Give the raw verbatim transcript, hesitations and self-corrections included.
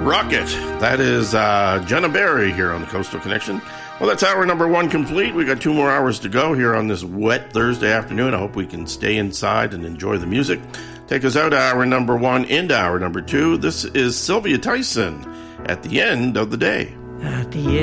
Rocket. That is uh, Jenna Berry here on the Coastal Connection. Well, that's hour number one complete. We got two more hours to go here on this wet Thursday afternoon. I hope we can stay inside and enjoy the music. Take us out hour number one into hour number two. This is Sylvia Tyson at the end of the day. At the